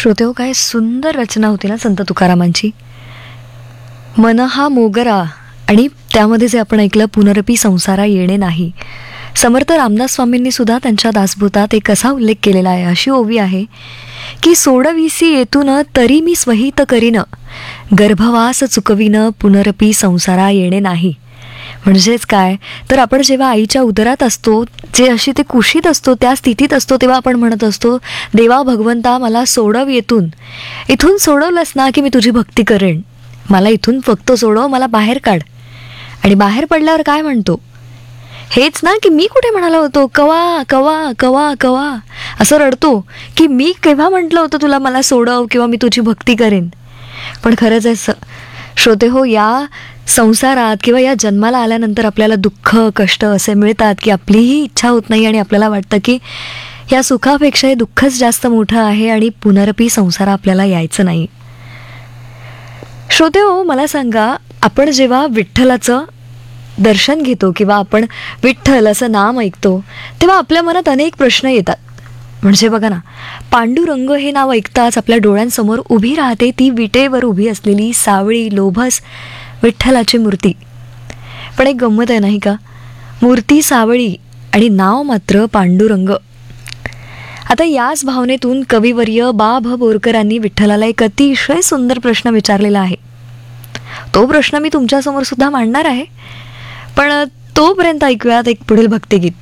श्रोतेहो, काय सुंदर रचना होती ना संत तुकारामांची. मन हा मोगरा आणि त्यामध्ये जे आपण ऐकलं, पुनरपी संसारा येणे नाही. समर्थ रामदास स्वामींनी सुद्धा त्यांच्या दासभूतात एक असा उल्लेख केलेला आहे, अशी ओवी आहे की सोडविसी येतून तरी मी स्वहित करीन, गर्भवास चुकवीन पुनरपी संसारा येणे नाही. म्हणजेच काय तर आपण जेव्हा आईच्या उदरात असतो, जे अशी ते कुशीत असतो, त्या स्थितीत असतो, तेव्हा आपण म्हणत असतो, देवा भगवंता मला सोडव इथून सोडवलंस ना की मी तुझी भक्ती करेन, मला इथून फक्त सोडव, मला बाहेर काढ. आणि बाहेर पडल्यावर काय म्हणतो, हेच ना की मी कुठे म्हणाला होतो, कवा कवा कवा कवा असं रडतो की मी केव्हा म्हटलं होतं तुला मला सोडव किंवा मी तुझी भक्ती करेन. पण खरंच आहे श्रोते हो, या संसारात किंवा या जन्माला आल्यानंतर आपल्याला दुःख कष्ट असे मिळतात की आपलीही इच्छा होत नाही आणि आपल्याला वाटतं की या सुखापेक्षा हे दुःखच जास्त मोठं आहे आणि पुनरपी संसार आपल्याला यायचं नाही. श्रोते हो, मला सांगा, आपण जेव्हा विठ्ठलाचं दर्शन घेतो किंवा आपण विठ्ठल असं नाम ऐकतो तेव्हा आपल्या मनात अनेक प्रश्न येतात. म्हणजे बघा ना, पांडुरंग हे नाव ऐकताच आपल्या डोळ्यांसमोर उभी राहते ती विटेवर उभी असलेली सावळी लोभस विठ्ठलाची मूर्ती. पण एक गंमत आहे नाही का, मूर्ती सावळी आणि नाव मात्र पांडुरंग. आता याच भावनेतून कविवर्य बा भ बोरकरांनी विठ्ठलाला एक अतिशय सुंदर प्रश्न विचारलेला आहे. तो प्रश्न मी तुमच्यासमोर सुद्धा मांडणार आहे, पण तोपर्यंत ऐकूयात एक पुढील भक्तिगीत.